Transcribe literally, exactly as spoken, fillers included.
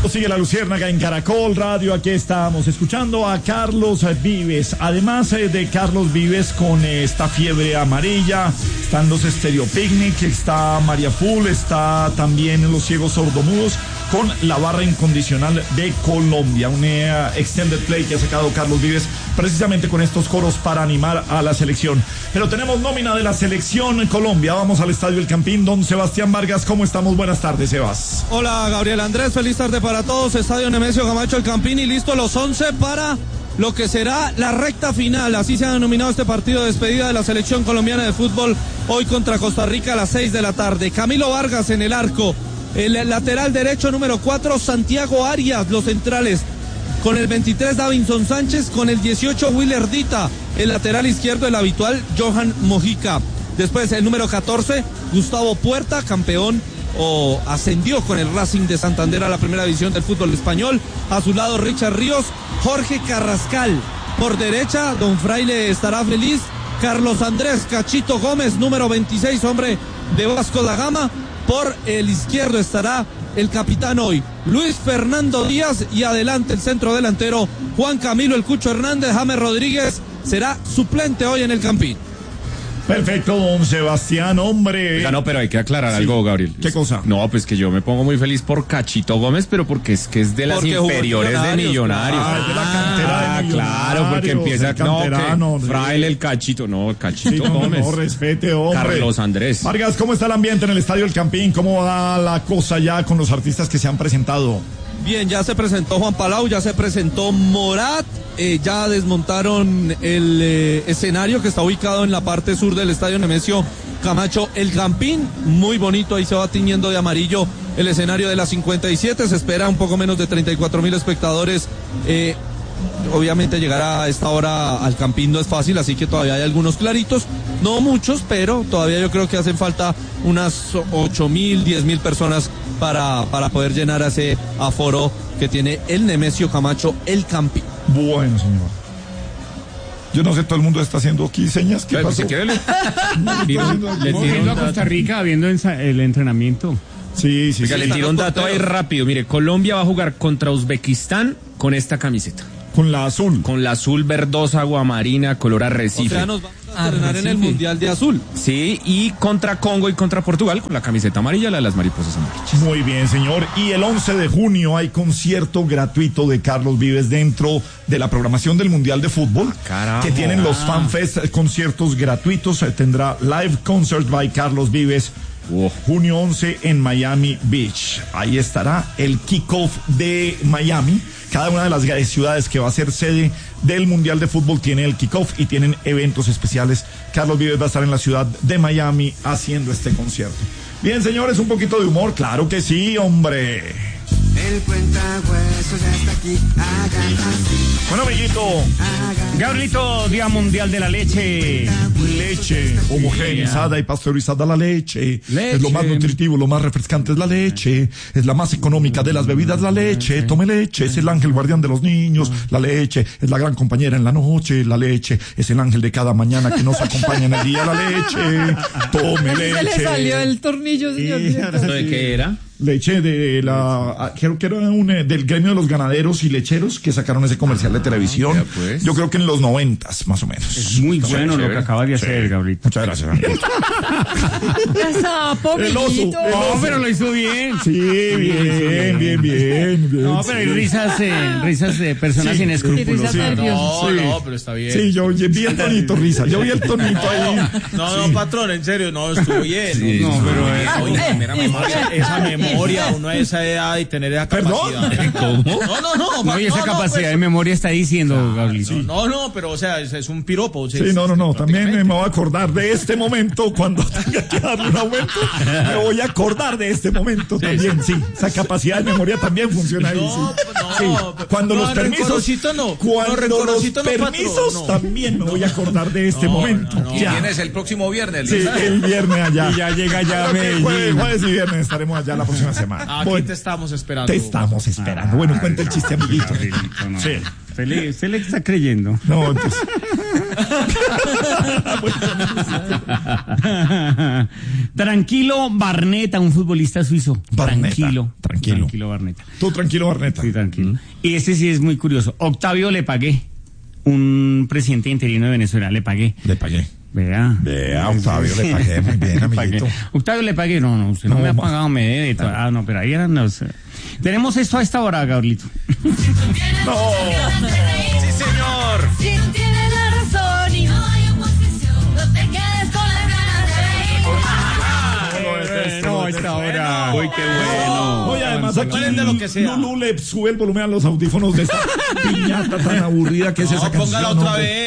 Sigue la Luciérnaga en Caracol Radio. Aquí estamos escuchando a Carlos Vives. Además eh, de Carlos Vives con eh, esta fiebre amarilla, están los Stereo Picnic, está María Full, está también los Ciegos Sordomudos con la barra incondicional de Colombia, un eh, extended play que ha sacado Carlos Vives precisamente con estos coros para animar a la selección. Pero tenemos nómina de la selección Colombia. Vamos al Estadio El Campín. Don Sebastián Vargas, ¿cómo estamos? Buenas tardes, Sebas. Hola, Gabriel Andrés, feliz tarde para todos. Estadio Nemesio Camacho El Campín y listo los once para lo que será la recta final. Así se ha denominado este partido de despedida de la selección colombiana de fútbol hoy contra Costa Rica a las seis de la tarde. Camilo Vargas en el arco. El lateral derecho número cuatro, Santiago Arias, los centrales. Con el veintitrés, Davinson Sánchez. Con el dieciocho, Willer Dita. El lateral izquierdo, el habitual, Johan Mojica. Después, el número catorce, Gustavo Puerta, campeón o ascendió con el Racing de Santander a la primera división del fútbol español. A su lado, Richard Ríos. Jorge Carrascal. Por derecha, Don Fraile estará feliz. Carlos Andrés Cachito Gómez, número veintiséis, hombre de Vasco da Gama. Por el izquierdo estará el capitán hoy, Luis Fernando Díaz, y adelante el centro delantero, Juan Camilo El Cucho Hernández. James Rodríguez será suplente hoy en el Campín. Perfecto, don Sebastián, hombre. Oiga, no, pero hay que aclarar sí. algo, Gabriel. ¿Qué cosa? No, pues que yo me pongo muy feliz por Cachito Gómez, pero porque es que es de las porque inferiores de Millonarios. Ah, es de la cantera de Millonarios. Claro, porque empieza no, que Fraile el Cachito, no, Cachito sí, no, Gómez. No, no, respete, hombre. Carlos Andrés. Vargas, ¿cómo está el ambiente en el Estadio El Campín? ¿Cómo va la cosa ya con los artistas que se han presentado? Bien, ya se presentó Juan Palau, ya se presentó Morat, eh, ya desmontaron el eh, escenario que está ubicado en la parte sur del Estadio Nemesio Camacho El Campín, muy bonito, ahí se va tiñendo de amarillo el escenario de la cincuenta y siete, se espera un poco menos de treinta y cuatro mil espectadores. eh, Obviamente llegar a esta hora al Campín no es fácil, así que todavía hay algunos claritos, no muchos, pero todavía yo creo que hacen falta unas ocho mil, diez mil personas para, para poder llenar ese aforo que tiene el Nemesio Camacho El Campín. Bueno, señor. Yo no sé, todo el mundo está haciendo aquí señas. ¿Qué pasó? Le tiró a Costa Rica viendo el entrenamiento. Sí, sí, Oiga, sí. le tiró un dato ahí rápido. Mire, Colombia va a jugar contra Uzbekistán con esta camiseta. Con la azul. Con la azul verdosa, aguamarina, color arrecife. O sea, nos vamos a estrenar en el Mundial de Azul. Sí, y contra Congo y contra Portugal con la camiseta amarilla, la de las mariposas amarillas. Muy bien, señor. Y el once de junio hay concierto gratuito de Carlos Vives dentro de la programación del Mundial de Fútbol. Carajo. Que tienen los FanFest, conciertos gratuitos. Tendrá Live Concert by Carlos Vives. Oh. Junio once en Miami Beach. Ahí estará el kickoff de Miami. Cada una de las ciudades que va a ser sede del Mundial de Fútbol tiene el kickoff y tienen eventos especiales. Carlos Vives va a estar en la ciudad de Miami haciendo este concierto. Bien, señores, un poquito de humor, claro que sí, hombre. El cuentahuesos ya está aquí, hagan así. Bueno, amiguito. Gabrielito, Día Mundial de la Leche. Leche homogeneizada y pasteurizada, la leche. leche. Es lo más nutritivo, lo más refrescante es la leche. Es la más económica de las bebidas, la leche. Tome leche, es el ángel guardián de los niños. La leche es la gran compañera en la noche. La leche es el ángel de cada mañana que nos acompaña en el día. La leche, tome leche. Se le salió el tornillo, señor. ¿De qué era? Leche de la, creo que era un, del gremio de los ganaderos y lecheros que sacaron ese comercial de televisión. Ah, pues. Yo creo que en los noventas, más o menos. Es muy Entonces, bueno chévere. Lo que acaba de hacer, sí. Gabriel. Muchas gracias. El oso. No, pero lo hizo bien. Sí, bien, bien, bien, bien. No, pero hay risas, eh, risas de personas sí, sin escrúpulos. Sí, no, sí. no, pero está bien. Sí, yo vi el tonito, risa. Yo vi el tonito ahí. No, no, sí. Patrón, en serio, no, estuvo bien. Sí, no, no, pero es... Oye, esa memoria, esa memoria, uno a esa edad y tener esa capacidad. ¿Cómo? No, no, no. No, y esa no, capacidad pues, de memoria está diciendo, no, Gabriel. Sí. No, no, pero o sea, es, es un piropo. Sí, sí, no, no, no. También me voy a acordar de este momento cuando tenga que darle un aumento. Me voy a acordar de este momento sí, también, sí. Esa capacidad de memoria también funciona ahí, no, sí. No, sí. Cuando no, los permisos, no. cuando no, los no, permisos no. también me voy a acordar de este no, momento. No, no. Ya. ¿Tienes el próximo viernes? Sí, el viernes allá. Y ya llega ya a Medellín. Jueves, jueves y viernes estaremos allá la próxima semana. Aquí bueno, te estamos esperando. Te estamos esperando. Ah, bueno, cuenta el chiste, amiguito. No. Sí. Usted le, usted le está creyendo. No, entonces. Tranquilo Barneta, un futbolista suizo. Barneta, tranquilo, tranquilo. Tranquilo Barneta. Tú tranquilo, Barneta. Sí, tranquilo. Y este sí es muy curioso. Octavio Le Pagué, un presidente interino de Venezuela, Le Pagué. Le pagué. Vea. Vea, Octavio, le pagué muy bien, Le pagué. amiguito. Octavio Le Pagué, no, no, usted no, No, me ha ma- pagado, me debe. to- Ah, no, pero ahí eran los... eh. Tenemos esto a esta hora, Gabrielito. No. Sí, señor. Si tienes la razón y no hay oposición, no te quedes con las ganas de reír. No, esta hora. Uy, qué bueno. Oye, además aquí Pueden de lo que sea. Lulú le sube el volumen a los audífonos de esta piñata tan aburrida que es No, esa canción. póngala otra hombre. vez.